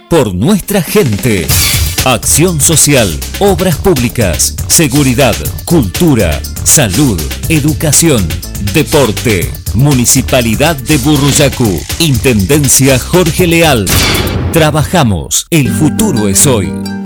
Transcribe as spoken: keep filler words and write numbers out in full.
por nuestra gente. Acción social, obras públicas, seguridad, cultura, salud, educación, deporte. Municipalidad de Burruyacu. Intendencia Jorge Leal. Trabajamos. El futuro es hoy.